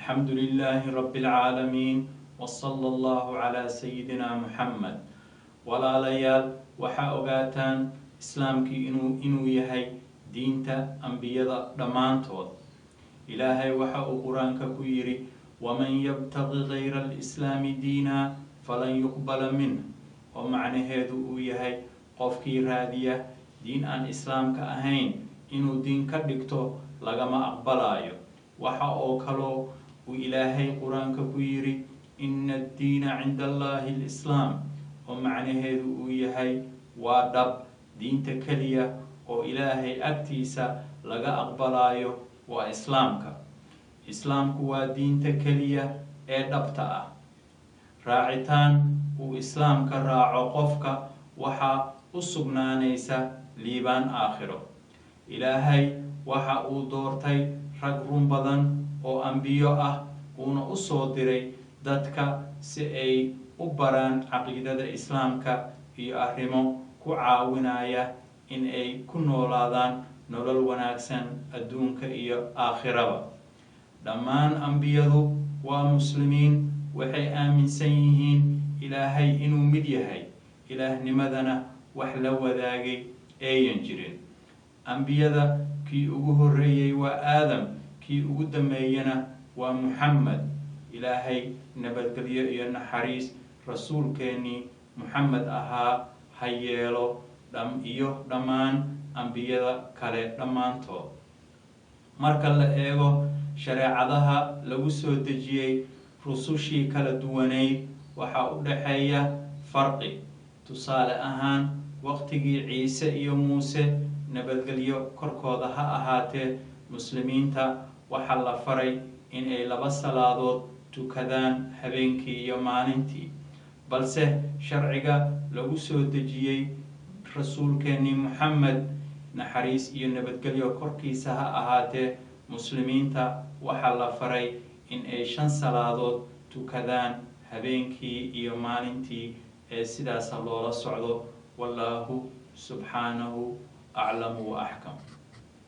الحمد لله رب العالمين وصلى الله على سيدنا محمد ولا ليال وحا أغاتان إسلامكي إنو يهي دينتا أنبياء دمانتود إلهي وحا قرآنك كويري ومن يبتغي غير الإسلام دينا فلن يقبل منه ومعنى هذا يهي قفكي رادية دين أن إسلامك أهين إنو دين كدكتو لغما أقبلايو وحا أوكالو وإلهي قرآنك كويري إن الدين عند الله الإسلام ومعنى هذا يهي ودب دين تكلية وإلهي أكتيسا لغا أقبلايو وإسلامك إسلامك ودين تكلية دبتا راعتان وإسلامك راعو قفك وحا أسقنانيسا ليبان آخره إلهي وحا أدورتي رقرون بدن oo ambiyo ah uuna u soo diray dadka si ay u baraan caqiidada islaamka iyo arrimo ku caawinaya in ay ku noolaadaan nolol wanaagsan adduunka iyo aakhiraba dhammaan ambiyadu waa muslimiin waxay aaminsan yihiin ilaahay inuu mid yahay ilaahnimadana wax la wadaagay ayan jirin ambiyada kii ugu horeeyay waa aadam kii ugu dambeeyana waa Muhammad ilaahay nabadgelyo iyo naxariis rasuulkeeni Muhammad ahaa hayeelo dhammaan ambiyada kale dhammaantood marka la eego shareecadaha lagu soo dejiyay rusushii kala duwaneyd waxa u dhaxeeya farqi tusaale ahaan waqtigii Ciise iyo Muuse nabadgelyo korkooda ha ahaatee muslimiinta waxaa la faray in ay 2 salaadood tukadaan habeenkii iyo maalintii balse sharciga lagu soo dejiyay rasuulkeeni Muhammad naxariis iyo nabadgelyo korkiisa ha ahaatee muslimiinta waxaa la faray in ay 5 salaadood tukadaan habeenkii iyo maalintii sidaas loola socdo wallahu subhanahu a'lamu wa ahkam